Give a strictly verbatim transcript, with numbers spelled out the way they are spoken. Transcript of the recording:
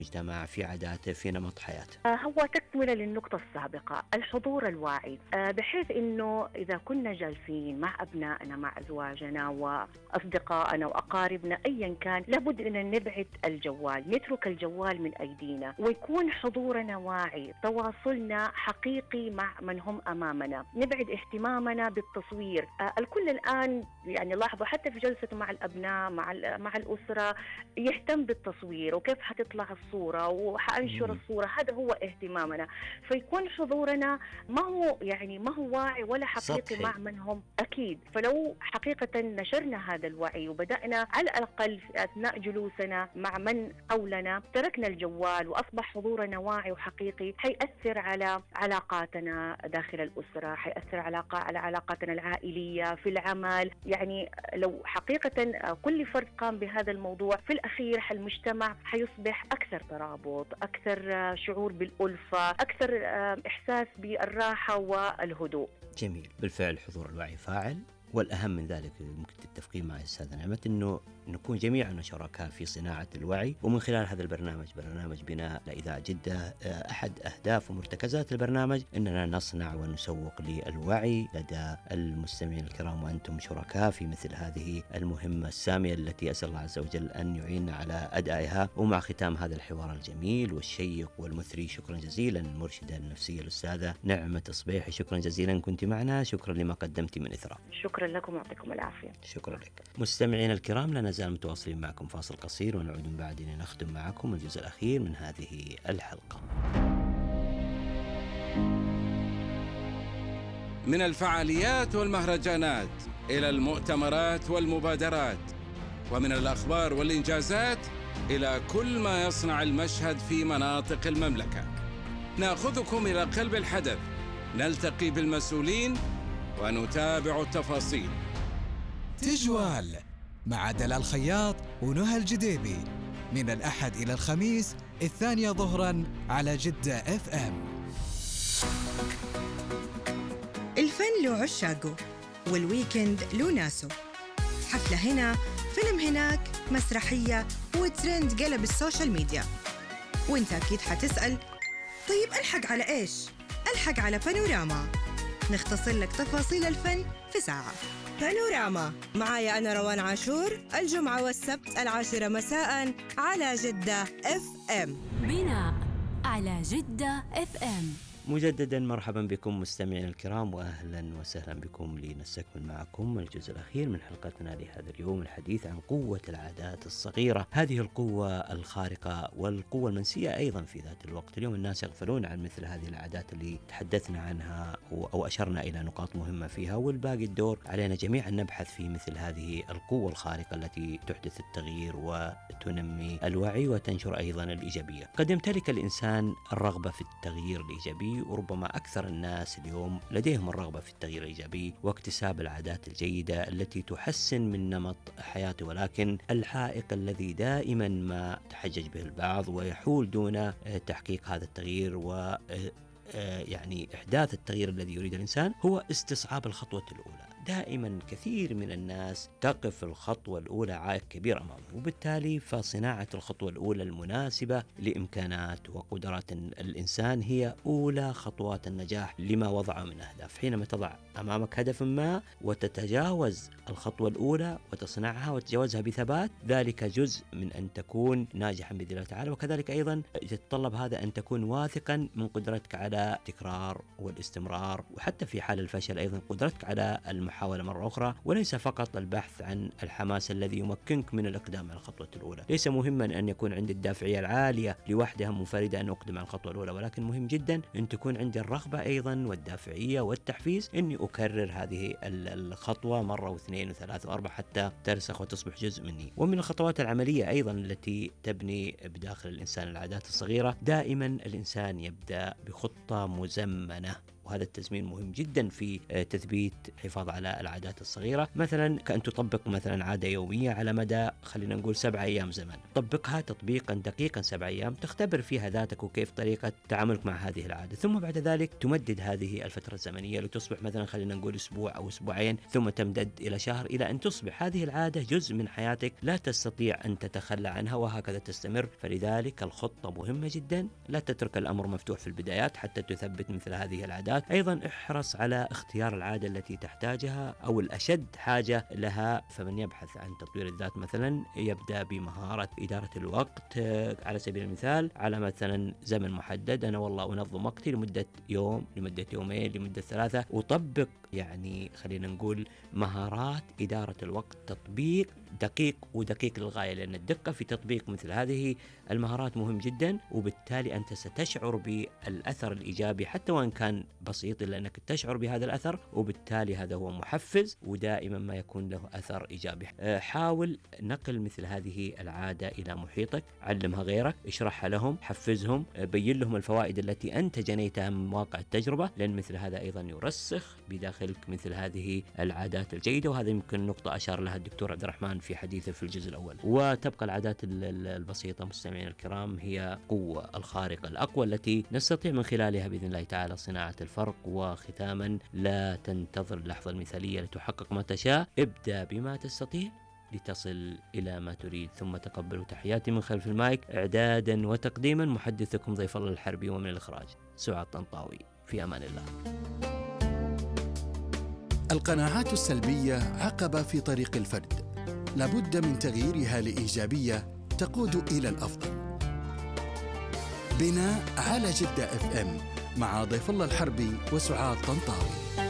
مجتمع، في عاداته، في نمط حياته. هو تكملة للنقطة السابقة، الحضور الواعي، بحيث أنه إذا كنا جالسين مع أبنائنا مع أزواجنا وأصدقائنا وأقاربنا أيا كان، لابد أن نبعد الجوال، نترك الجوال من أيدينا، ويكون حضورنا واعي، تواصلنا حقيقي مع من هم أمامنا، نبعد اهتمامنا بالتصوير. الكل الآن يعني لاحظوا حتى في جلسة مع الأبناء مع مع الأسرة يهتم بالتصوير وكيف حتطلع الصورة وحأنشر الصورة، هذا هو اهتمامنا. فيكون حضورنا ما هو يعني ما هو واعي ولا حقيقي سطحي. مع من هم أكيد. فلو حقيقة نشرنا هذا الوعي وبدأنا على الأقل في أثناء جلوسنا مع من حولنا تركنا الجوال وأصبح حضورنا واعي وحقيقي، حيأثر على علاقاتنا داخل الأسرة، حيأثر علاقة على علاقاتنا العائلية في العمل. يعني لو حقيقة كل فرد قام بهذا الموضوع في الأخير المجتمع حيصبح أكثر ترابط، أكثر شعور بالألفة، أكثر إحساس بالراحة والهدوء. جميل. بالفعل حضور الوعي فاعل، والأهم من ذلك ممكن تتفقين مع أستاذة نعمة أنه نكون جميعنا شركاء في صناعة الوعي. ومن خلال هذا البرنامج، برنامج بناء لإذاعة جدة، أحد أهداف ومرتكزات البرنامج أننا نصنع ونسوق للوعي لدى المستمعين الكرام، وأنتم شركاء في مثل هذه المهمة السامية التي أسأل الله عز وجل أن يعيننا على أدائها. ومع ختام هذا الحوار الجميل والشيق والمثري، شكرا جزيلا المرشدة النفسية الأستاذة نعمة صبيحي، شكرا جزيلا كنت معنا، شكرا لما قدمت من إثراء. شكرا لكم ويعطيكم العافية. شكرا لك. مستمعين الكرام، لا نزال متواصلين معكم، فاصل قصير ونعود من بعد لنختم معكم الجزء الأخير من هذه الحلقة. من الفعاليات والمهرجانات إلى المؤتمرات والمبادرات، ومن الأخبار والإنجازات إلى كل ما يصنع المشهد في مناطق المملكة، نأخذكم إلى قلب الحدث، نلتقي بالمسؤولين ونتابع التفاصيل. تجوال مع دلال خياط ونهى الجديبي من الأحد إلى الخميس الثانية ظهراً على جدة اف ام. الفن له عشاقه والويكند له ناسه، حفلة هنا، فيلم هناك، مسرحية وترند قلب السوشيال ميديا. وانت أكيد حتسأل، طيب ألحق على إيش؟ ألحق على بانوراما، نختصر لك تفاصيل الفن في ساعة. بانوراما معايا أنا روان عاشور، الجمعة والسبت العاشرة مساء على جدة اف ام. بناء على جدة اف ام. مجددا مرحبا بكم مستمعين الكرام، وأهلا وسهلا بكم لنستكمل معكم الجزء الأخير من حلقتنا لهذا اليوم، الحديث عن قوة العادات الصغيرة، هذه القوة الخارقة والقوة المنسية أيضا في ذات الوقت. اليوم الناس يغفلون عن مثل هذه العادات اللي تحدثنا عنها أو أشرنا إلى نقاط مهمة فيها، والباقي الدور علينا جميعا نبحث في مثل هذه القوة الخارقة التي تحدث التغيير وتنمي الوعي وتنشر أيضا الإيجابية. قد يمتلك الإنسان الرغبة في التغيير الإيجابي، وربما أكثر الناس اليوم لديهم الرغبة في التغيير الإيجابي واكتساب العادات الجيدة التي تحسن من نمط حياته، ولكن الحائق الذي دائما ما تحجج به البعض ويحول دون تحقيق هذا التغيير و يعني إحداث التغيير الذي يريد الإنسان هو استصعاب الخطوة الأولى. دائما كثير من الناس تقف الخطوة الأولى عائق كبير أمامه، وبالتالي فصناعة الخطوة الأولى المناسبة لإمكانات وقدرات الإنسان هي أولى خطوات النجاح لما وضعه من أهداف. حينما تضع أمامك هدف ما وتتجاوز الخطوة الأولى وتصنعها وتتجاوزها بثبات، ذلك جزء من أن تكون ناجحا بإذن الله تعالى. وكذلك أيضا يتطلب هذا أن تكون واثقا من قدرتك على التكرار والاستمرار، وحتى في حال الفشل أيضا قدرتك على المحاولة مرة أخرى، وليس فقط البحث عن الحماس الذي يمكنك من الإقدام على الخطوة الأولى. ليس مهما أن يكون عندي الدافعية العالية لوحدها منفردة أن أقدم على الخطوة الأولى، ولكن مهم جدا أن تكون عندي الرغبة أيضا والدافعية والتحفيز أني أكرر هذه الخطوة مرة واثنين وثلاث وأربع حتى ترسخ وتصبح جزء مني. ومن الخطوات العملية أيضا التي تبني بداخل الإنسان العادات الصغيرة، دائما الإنسان يبدأ بخطة مزمنة وهذا التزمين مهم جدا في تثبيت الحفاظ على العادات الصغيرة. مثلا كأن تطبق مثلا عادة يومية على مدى خلينا نقول سبع أيام زمن، طبقها تطبيقا دقيقا سبع أيام، تختبر فيها ذاتك وكيف طريقة تعاملك مع هذه العادة، ثم بعد ذلك تمدد هذه الفترة الزمنية لتصبح مثلا خلينا نقول أسبوع أو أسبوعين، ثم تمتد إلى شهر، إلى أن تصبح هذه العادة جزء من حياتك لا تستطيع أن تتخلى عنها، وهكذا تستمر. فلذلك الخطة مهمة جدا، لا تترك الأمر مفتوح في البدايات حتى تثبت مثل هذه العادات. أيضا احرص على اختيار العادة التي تحتاجها أو الأشد حاجة لها. فمن يبحث عن تطوير الذات مثلا يبدأ بمهارة إدارة الوقت، على سبيل المثال على مثلا زمن محدد، أنا والله أنظم وقتي لمدة يوم، لمدة يومين، لمدة ثلاثة، وطبق يعني خلينا نقول مهارات إدارة الوقت تطبيق دقيق ودقيق للغاية، لأن الدقة في تطبيق مثل هذه المهارات مهم جدا، وبالتالي أنت ستشعر بالأثر الإيجابي حتى وإن كان بسيط، إلا أنك تشعر بهذا الأثر، وبالتالي هذا هو محفز، ودائما ما يكون له أثر إيجابي. حاول نقل مثل هذه العادة إلى محيطك، علمها غيرك، اشرحها لهم، حفزهم، بين لهم الفوائد التي أنت جنيتها من واقع التجربة، لأن مثل هذا أيضا يرسخ بداخلك مثل هذه العادات الجيدة. وهذا يمكن نقطة أشار لها الدكتور عبد الرحمن في حديثه في الجزء الأول. وتبقى العادات البسيطة مستمعين الكرام هي قوة الخارقة الأقوى التي نستطيع من خلالها بإذن الله تعالى صناعة الفرق. وختاما، لا تنتظر اللحظة المثالية لتحقق ما تشاء، ابدأ بما تستطيع لتصل إلى ما تريد. ثم تقبلوا تحياتي من خلف المايك إعدادا وتقديما محدثكم ضيف الله الحربي، ومن الإخراج سعاد طنطاوي. في أمان الله. القناعات السلبية عقبة في طريق الفرد، لابد من تغييرها لإيجابية تقود إلى الأفضل. بناء على جدة اف ام مع ضيف الله الحربي وسعاد طنطاوي.